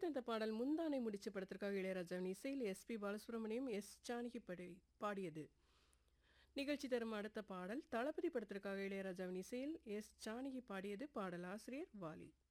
கேட்ட இந்த பாடல் முந்தானை முடிச்ச படத்திற்காக இளையராஜாவின் இசையில் எஸ்பி பாலசுப்ரமணியம் எஸ் ஜானகி பாடியது. நிகழ்ச்சி தரும் அடுத்த பாடல் தளபதி படத்திற்காக இளையராஜாவின் இசையில் எஸ் ஜானகி பாடியது. பாடல் ஆசிரியர் வாலி.